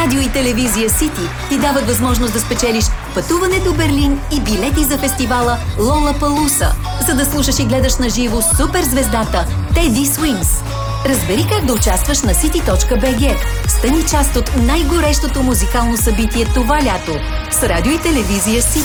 Радио и телевизия Сити ти дават възможност да спечелиш пътуване до Берлин и билети за фестивала Лолапалуса, за да слушаш и гледаш на живо суперзвездата Теди Свинс. Разбери как да участваш на city.bg. Стани част от най-горещото музикално събитие това лято с радио и телевизия Сити.